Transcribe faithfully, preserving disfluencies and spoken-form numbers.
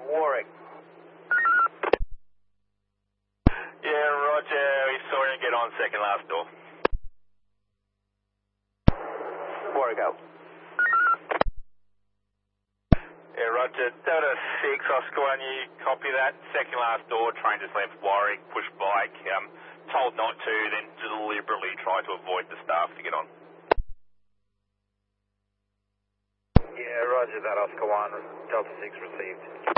Warwick. Yeah, roger. We saw him get on second last door. Warwick out. Yeah, roger. Delta six, Oscar one, you copy that. Second last door, train just left Warwick, push bike, um, told not to, then deliberately tried to avoid the staff to get on. Yeah, roger that, Oscar one. Delta six received.